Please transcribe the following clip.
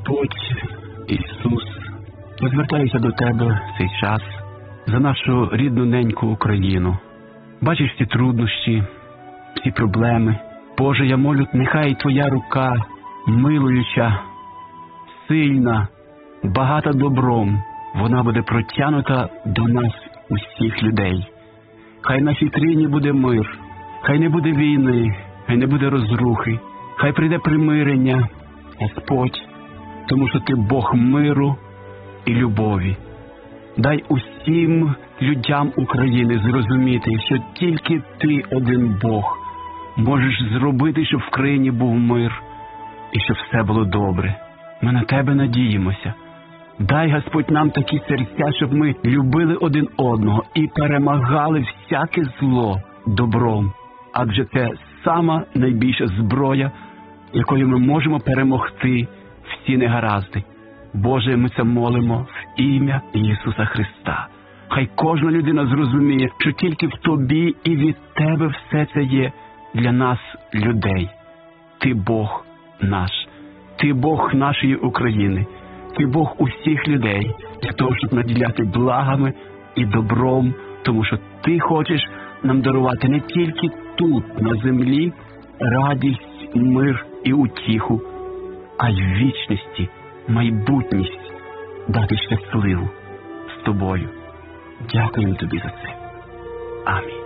Господь Ісус, я звертаюся до Тебе в цей час за нашу рідну неньку Україну. Бачиш ці труднощі, всі проблеми. Боже, я молю, нехай Твоя рука, милуюча, сильна, багата добром, вона буде протягнута до нас, усіх людей. Хай в нашій країні буде мир, хай не буде війни, хай не буде розрухи, хай прийде примирення, Господь, тому що Ти Бог миру і любові. Дай усім людям України зрозуміти, що тільки Ти один Бог можеш зробити, щоб в країні був мир і щоб все було добре. Ми на Тебе надіємося. Дай, Господь, нам такі серця, щоб ми любили один одного і перемагали всяке зло добром. Адже це сама найбільша зброя, якою ми можемо перемогти всі негаразди. Боже, ми це молимо в ім'я Ісуса Христа. Хай кожна людина зрозуміє, що тільки в Тобі і від Тебе все це є для нас, людей. Ти Бог наш. Ти Бог нашої України. Ти Бог усіх людей, для того, щоб наділяти благами і добром, тому що Ти хочеш нам дарувати не тільки тут, на землі, радість, мир і утіху, а й в вічності, майбутність дати щасливу з Тобою. Дякуємо Тобі за це. Амінь.